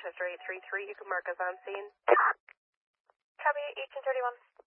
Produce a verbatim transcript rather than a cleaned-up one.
Manchester eight three three. You can mark us on scene. Copy eighteen thirty-one.